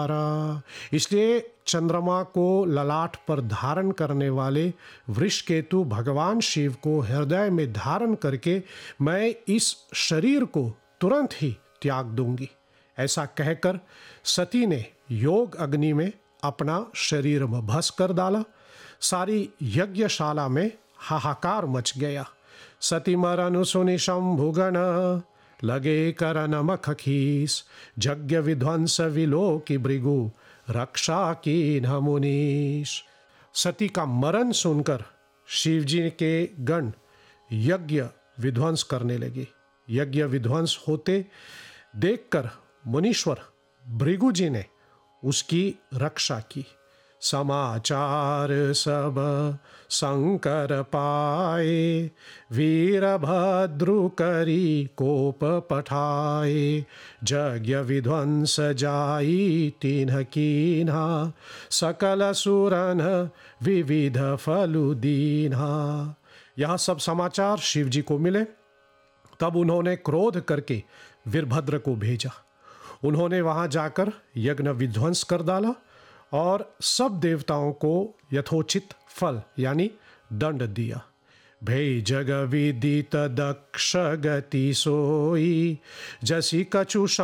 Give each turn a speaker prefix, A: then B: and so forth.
A: इसलिए चंद्रमा को ललाट पर धारण करने वाले वृषकेतु भगवान शिव को हृदय में धारण करके मैं इस शरीर को तुरंत ही त्याग दूंगी, ऐसा कहकर सती ने योग अग्नि में अपना शरीर भस्म कर डाला। सारी यज्ञशाला में हाहाकार मच गया। सती मरनु सुनि शंभुगण, लगे करन मख खीस, यज्ञ विध्वंस विलोकि भृगु, रक्षा कीन मुनीश। सती का मरण सुनकर शिव जी के गण यज्ञ विध्वंस करने लगे। यज्ञ विध्वंस होते देखकर मुनीश्वर भृगु जी ने उसकी रक्षा की। समाचार सब शंकर पाए, वीरभद्रु करी कोप पठाए, यज्ञ विध्वंस जाई तिन्ह कीन्हा, सकल सुरन विविध फलु दीन्हा। यह सब समाचार शिव जी को मिले। तब उन्होंने क्रोध करके वीरभद्र को भेजा। उन्होंने वहां जाकर यज्ञ विध्वंस कर डाला और सब देवताओं को यथोचित फल यानी दंड दिया। भय जग विदित दक्ष गति सोई, जसी कछु